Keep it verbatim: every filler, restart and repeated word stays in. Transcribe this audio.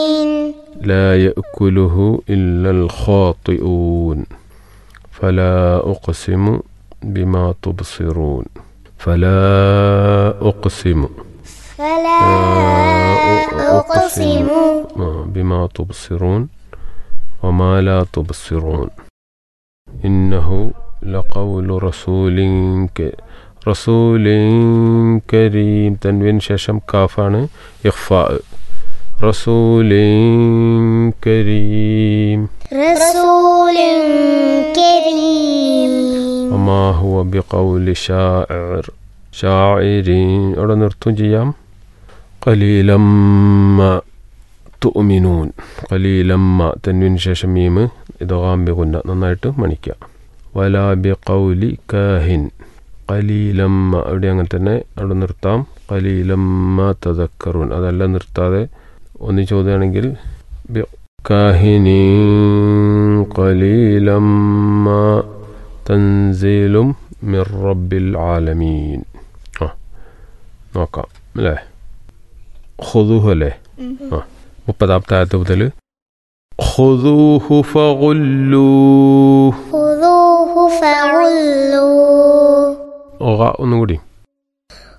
لا يأكله إلا الخاطئون فلا أقسم بما تبصرون فلا أقسم فلا أقسم بما تبصرون وما لا تبصرون إنه لقول رسول ك- رسول كريم تنوين ششم كافان إخفاء رسول كريم رسول كريم وما هو بقول شاعر شاعرين അവിടെ നിർത്തും ചെയ്യാം قليلا ما تؤمنون قليلا ما تنوين ശേഷം മീം ഇദ്ഗാം ബിഗുന്ന നന്നായിട്ട് മണിക്കുക വലാ ബിഖൗലി കാഹിൻ قليلا ما അവിടെ അങ്ങനെ തന്നെ അവിടെ നിർത്താം قليلا ما تذكرون അതല്ല നിർത്താതെ ഒന്ന് ചോദ്യമാണെങ്കിൽ കാഹിൻ قليلا ما تنزيل من رب العالمين ആ നോക്കാം അല്ലേ خذوه അല്ലേ ആ മുപ്പതാമത്തെ ആയത്ത് മുതൽ خذوه فغلوه خذوه فغلوه ഒന്നുകൂടി